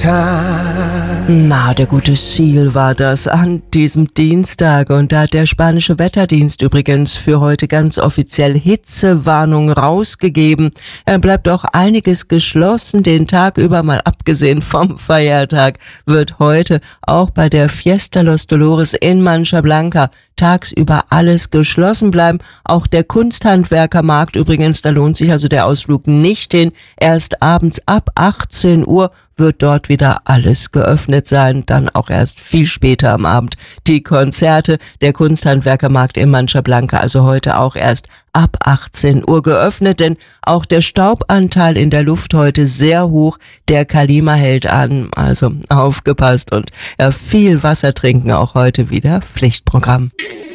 Na, der gute Ziel war das an diesem Dienstag, und da hat der spanische Wetterdienst übrigens für heute ganz offiziell Hitzewarnung rausgegeben. Bleibt auch einiges geschlossen den Tag über, mal abgesehen vom Feiertag, wird heute auch bei der Fiesta Los Dolores in Mancha Blanca tagsüber alles geschlossen bleiben. Auch der Kunsthandwerkermarkt übrigens, da lohnt sich also der Ausflug nicht hin. Erst abends ab 18 Uhr wird dort wieder alles geöffnet sein, dann auch erst viel später am Abend die Konzerte. Der Kunsthandwerkermarkt in Mancha Blanca also heute auch erst ab 18 Uhr geöffnet, denn auch der Staubanteil in der Luft heute sehr hoch. Der Kalima hält an, also aufgepasst, und viel Wasser trinken auch heute wieder Pflichtprogramm.